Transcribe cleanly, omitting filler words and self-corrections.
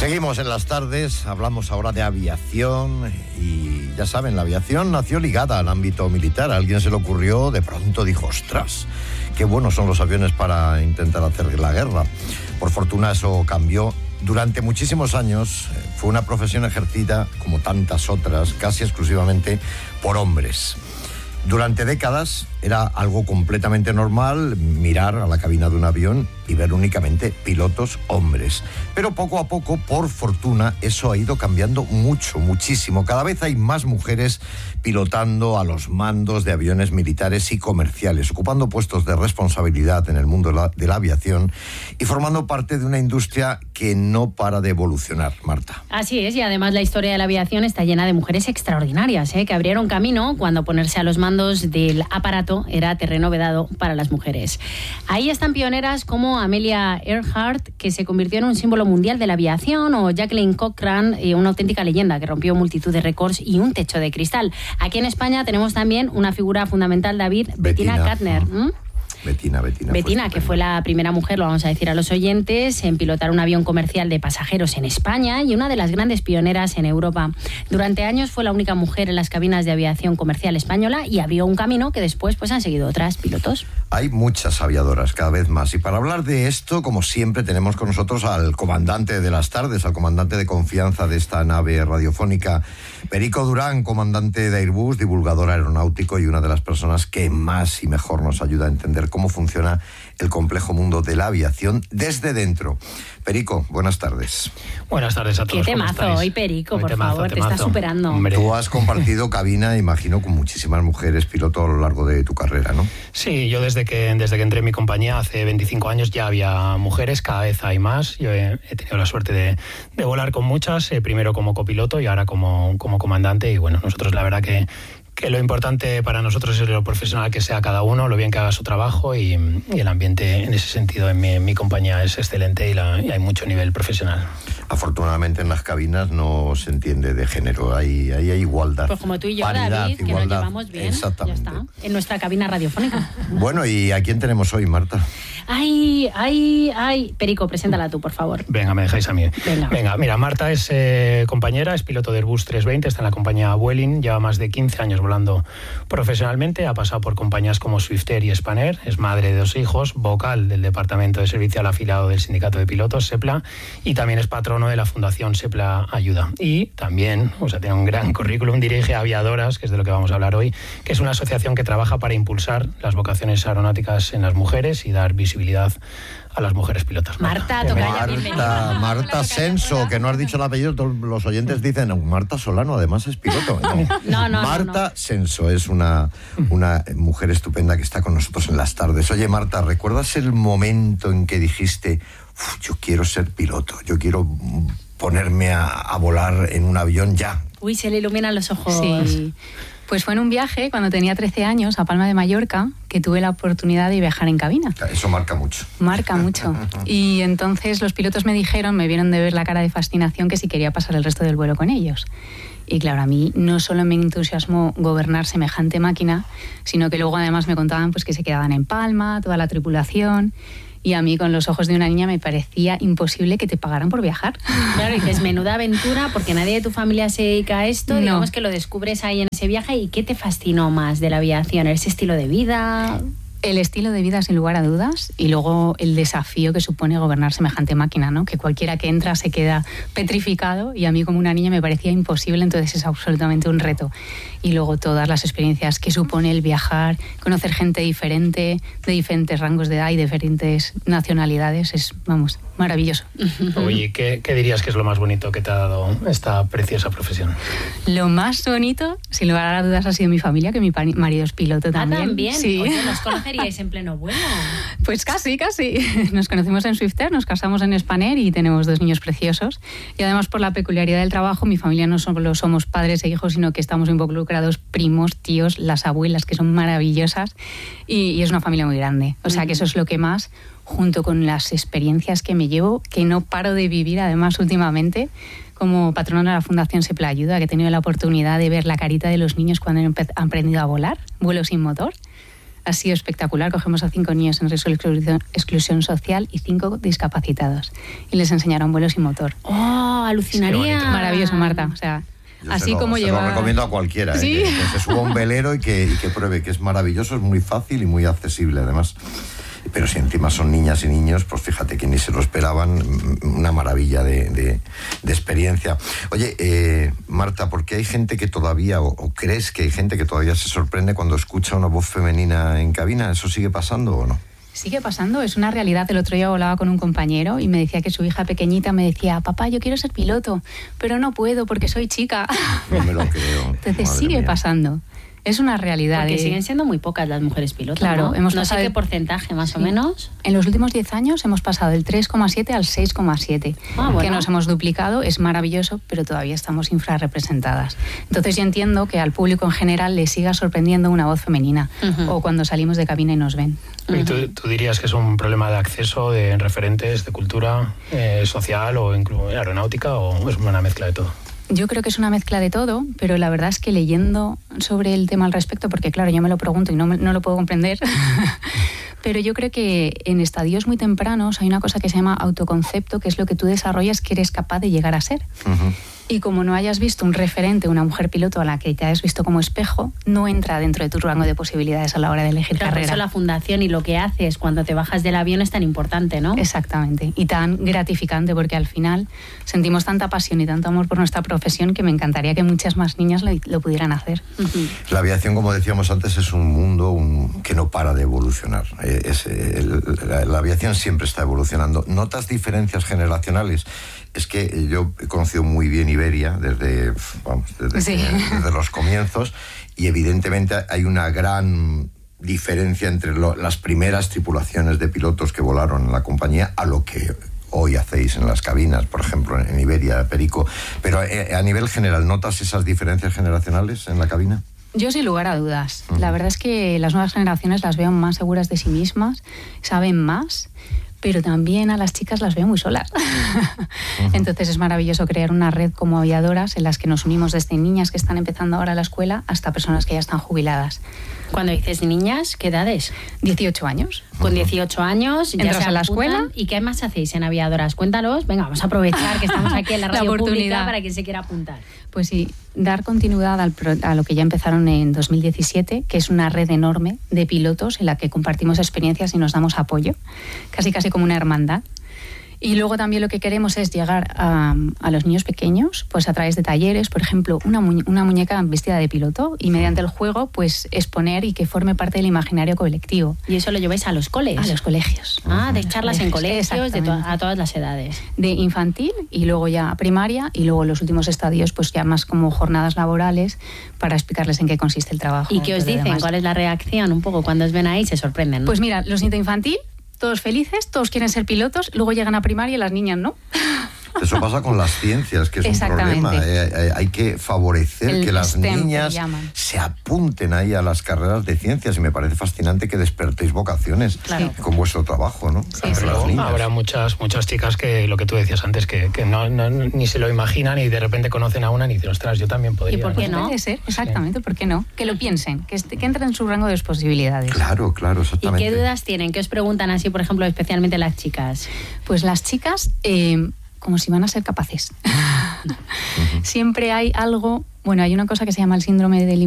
Seguimos en las tardes, hablamos ahora de aviación y ya saben, la aviación nació ligada al ámbito militar. A alguien se le ocurrió, de pronto dijo, ostras, qué buenos son los aviones para intentar hacer la guerra. Por fortuna eso cambió. Durante muchísimos años fue una profesión ejercida, como tantas otras, casi exclusivamente por hombres. Durante décadas era algo completamente normal mirar a la cabina de un avión y ver únicamente pilotos hombres. Pero poco a poco, por fortuna, eso ha ido cambiando muchísimo. Cada vez hay más mujeres pilotando a los mandos de aviones militares y comerciales, ocupando puestos de responsabilidad en el mundo de la aviación y formando parte de una industria que no para de evolucionar, Marta. Así es, y además la historia de la aviación está llena de mujeres extraordinarias, que abrieron camino cuando ponerse a los mandos del aparato era terreno vedado para las mujeres. Ahí están pioneras como Amelia Earhart, que se convirtió en un símbolo mundial de la aviación, o Jacqueline Cochran, una auténtica leyenda que rompió multitud de récords y un techo de cristal. Aquí en España tenemos también una figura fundamental, David, Bettina Kärtner. Bettina, que fue la primera mujer, lo vamos a decir a los oyentes, en pilotar un avión comercial de pasajeros en España y una de las grandes pioneras en Europa. Durante años fue la única mujer en las cabinas de aviación comercial española y abrió un camino que después han seguido otras pilotos. Hay muchas aviadoras, cada vez más. Y para hablar de esto, como siempre, tenemos con nosotros al comandante de las tardes, al comandante de confianza de esta nave radiofónica, Perico Durán, comandante de Airbus, divulgador aeronáutico y una de las personas que más y mejor nos ayuda a entender cómo funciona el complejo mundo de la aviación desde dentro. Perico, buenas tardes. Buenas tardes a todos. Qué temazo hoy, Perico, por favor, te estás superando. Hombre. Tú has compartido cabina, imagino, con muchísimas mujeres piloto a lo largo de tu carrera, ¿no? Sí, yo desde que entré en mi compañía hace 25 años ya había mujeres, cada vez hay más. Yo he tenido la suerte de volar con muchas, primero como copiloto y ahora como comandante. Y bueno, nosotros la verdad que lo importante para nosotros es lo profesional que sea cada uno, lo bien que haga su trabajo y el ambiente en ese sentido en mi compañía es excelente y hay mucho nivel profesional. Afortunadamente en las cabinas no se entiende de género, ahí hay igualdad. Pues como tú y yo, paridad, David, igualdad, que nos llevamos bien, exactamente. Ya está, en nuestra cabina radiofónica. Bueno, ¿y a quién tenemos hoy, Marta? Ay, Perico, preséntala tú, por favor. Venga, me dejáis a mí. Venga, mira, Marta es compañera, es piloto de Airbus 320, está en la compañía Vueling, lleva más de 15 años volando profesionalmente, ha pasado por compañías como Swiftair y Spanair, es madre de 2 hijos, vocal del Departamento de Servicio al Afiliado del Sindicato de Pilotos, SEPLA, y también es patrono de la Fundación SEPLA Ayuda. Y también, tiene un gran currículum, dirige Aviadoras, que es de lo que vamos a hablar hoy, que es una asociación que trabaja para impulsar las vocaciones aeronáuticas en las mujeres y dar visibilidad a las mujeres pilotas. Marta, tocaya, bienvenida. Marta Senso, que no has dicho el apellido, todos los oyentes dicen, Marta Solano, además es piloto. No. Marta Senso es una mujer estupenda que está con nosotros en las tardes. Oye, Marta, ¿recuerdas el momento en que dijiste, yo quiero ser piloto, yo quiero ponerme a volar en un avión ya? Uy, se le iluminan los ojos. Sí. Pues fue en un viaje, cuando tenía 13 años, a Palma de Mallorca, que tuve la oportunidad de viajar en cabina. Eso marca mucho. Marca mucho. Y entonces los pilotos me vieron de ver la cara de fascinación que si quería pasar el resto del vuelo con ellos. Y claro, a mí no solo me entusiasmó gobernar semejante máquina, sino que luego además me contaban pues que se quedaban en Palma, toda la tripulación. Y a mí, con los ojos de una niña, me parecía imposible que te pagaran por viajar. Claro, y dices, menuda aventura, porque nadie de tu familia se dedica a esto. No. Digamos que lo descubres ahí en ese viaje. ¿Y qué te fascinó más de la aviación? ¿Ese estilo de vida? El estilo de vida, sin lugar a dudas, y luego el desafío que supone gobernar semejante máquina, ¿no? Que cualquiera que entra se queda petrificado, y a mí como una niña me parecía imposible, entonces es absolutamente un reto. Y luego todas las experiencias que supone el viajar, conocer gente diferente, de diferentes rangos de edad y diferentes nacionalidades, es, maravilloso. Oye, ¿qué dirías que es lo más bonito que te ha dado esta preciosa profesión? Lo más bonito, sin lugar a dudas, ha sido mi familia, que mi marido es piloto también. Ah, ¿también? Sí. Oye, ¿nos conoceríais en pleno vuelo? Pues casi. Nos conocimos en Swiftair, nos casamos en Spanair y tenemos 2 niños preciosos. Y además, por la peculiaridad del trabajo, mi familia no solo somos padres e hijos, sino que estamos involucrados primos, tíos, las abuelas, que son maravillosas, y es una familia muy grande. O sea, que eso es lo que más, junto con las experiencias que me llevo, que no paro de vivir, además, últimamente, como patrona de la Fundación SEPLA Ayuda, que he tenido la oportunidad de ver la carita de los niños cuando han aprendido a volar, vuelo sin motor. Ha sido espectacular. Cogemos a 5 niños en riesgo de exclusión social y 5 discapacitados. Y les enseñaron vuelo sin motor. ¡Oh! alucinaría. Sí, Maravilloso, Marta. O sea, así como llevar... Se lo recomiendo a cualquiera, ¿Sí? que se suba a un velero y que pruebe, que es maravilloso, es muy fácil y muy accesible además. Pero si encima son niñas y niños, pues fíjate que ni se lo esperaban, una maravilla de experiencia. Oye, Marta, ¿por qué hay gente que todavía, o crees que hay gente que todavía se sorprende cuando escucha una voz femenina en cabina? ¿Eso sigue pasando o no? Sigue pasando, es una realidad. El otro día hablaba con un compañero y me decía que su hija pequeñita me decía: papá, yo quiero ser piloto, pero no puedo porque soy chica. No me lo creo. Entonces sigue pasando. Es una realidad. Porque siguen siendo muy pocas las mujeres pilotos, claro, ¿no? hemos no pasado sé qué porcentaje, más o menos. En los últimos 10 años hemos pasado del 3,7 al 6,7. Bueno. Que nos hemos duplicado, es maravilloso, pero todavía estamos infrarrepresentadas. Entonces yo entiendo que al público en general le siga sorprendiendo una voz femenina, o cuando salimos de cabina y nos ven. ¿Y tú dirías que es un problema de acceso de referentes de cultura social o incluso aeronáutica, o es una mezcla de todo? Yo creo que es una mezcla de todo, pero la verdad es que leyendo sobre el tema al respecto, porque claro, yo me lo pregunto y no lo puedo comprender, pero yo creo que en estadios muy tempranos hay una cosa que se llama autoconcepto, que es lo que tú desarrollas que eres capaz de llegar a ser. Y como no hayas visto un referente, una mujer piloto a la que te hayas visto como espejo, no entra dentro de tu rango de posibilidades a la hora de elegir carrera. Por eso la fundación y lo que haces cuando te bajas del avión es tan importante, ¿no? Exactamente, y tan gratificante, porque al final sentimos tanta pasión y tanto amor por nuestra profesión que me encantaría que muchas más niñas lo pudieran hacer. La aviación, como decíamos antes, es un mundo que no para de evolucionar. La aviación siempre está evolucionando. ¿Notas diferencias generacionales? Es que yo he conocido muy bien Iberia desde los comienzos, y evidentemente hay una gran diferencia entre las primeras tripulaciones de pilotos que volaron en la compañía a lo que hoy hacéis en las cabinas, por ejemplo, en Iberia, Perico. Pero a nivel general, ¿notas esas diferencias generacionales en la cabina? Yo sin lugar a dudas. La verdad es que las nuevas generaciones las veo más seguras de sí mismas, saben más, pero también a las chicas las veo muy solas. Entonces es maravilloso crear una red como aviadoras en las que nos unimos desde niñas que están empezando ahora la escuela hasta personas que ya están jubiladas. Cuando dices niñas, ¿qué edades? 18 años. Con 18 años ya entras se a la escuela. ¿Y qué más hacéis en Aviadoras? Cuéntalos. Venga, vamos a aprovechar que estamos aquí en la radio pública para quien se quiera apuntar. Pues sí, dar continuidad a lo que ya empezaron en 2017, que es una red enorme de pilotos en la que compartimos experiencias y nos damos apoyo, casi como una hermandad. Y luego también lo que queremos es llegar a los niños pequeños, pues a través de talleres, por ejemplo, una muñeca vestida de piloto, y mediante el juego pues exponer y que forme parte del imaginario colectivo. ¿Y eso lo lleváis a los coles? A los colegios. De charlas en colegios a todas las edades. De infantil y luego ya primaria, y luego los últimos estadios pues ya más como jornadas laborales para explicarles en qué consiste el trabajo. ¿Y qué os dicen? ¿Cuál es la reacción un poco cuando os ven ahí? Se sorprenden, ¿no? Pues mira, los de infantil, todos felices, todos quieren ser pilotos, luego llegan a primaria y las niñas no. Eso pasa con las ciencias, que es un problema. Hay que favorecer que las STEM, niñas se apunten ahí a las carreras de ciencias, y me parece fascinante que despertéis vocaciones con vuestro trabajo, ¿no? Sí, pero habrá muchas chicas que, lo que tú decías antes, que no, ni se lo imaginan y de repente conocen a una y dicen, ostras, yo también podría. ¿Y por qué no? Puede ser, exactamente, ¿por qué no? Que lo piensen, que entren en su rango de posibilidades. Claro, exactamente. ¿Y qué dudas tienen? ¿Qué os preguntan así, por ejemplo, especialmente las chicas? Pues las chicas, como si van a ser capaces. Siempre hay algo, hay una cosa que se llama el síndrome del